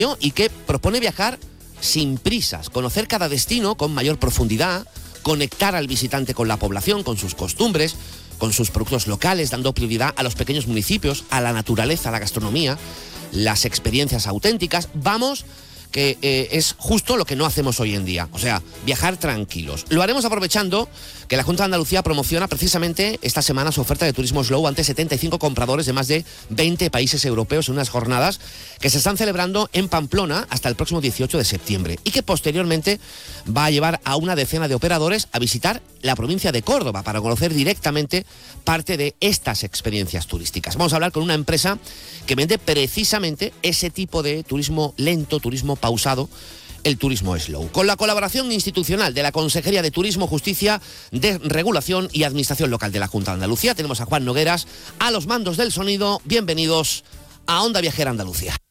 y que propone viajar sin prisas, conocer cada destino con mayor profundidad, conectar al visitante con la población, con sus costumbres, con sus productos locales, dando prioridad a los pequeños municipios, a la naturaleza, a la gastronomía, las experiencias auténticas. Vamos, que es justo lo que no hacemos hoy en día, o sea, viajar tranquilos. Lo haremos aprovechando que la Junta de Andalucía promociona precisamente esta semana su oferta de turismo slow ante 75 compradores de más de 20 países europeos en unas jornadas que se están celebrando en Pamplona hasta el próximo 18 de septiembre y que posteriormente va a llevar a una decena de operadores a visitar la provincia de Córdoba para conocer directamente parte de estas experiencias turísticas. Vamos a hablar con una empresa que vende precisamente ese tipo de turismo lento, turismo pausado, el turismo slow. Con la colaboración institucional de la Consejería de Turismo, Justicia, Regulación y Administración Local de la Junta de Andalucía, tenemos a Juan Nogueras a los mandos del sonido. Bienvenidos a Onda Viajera Andalucía.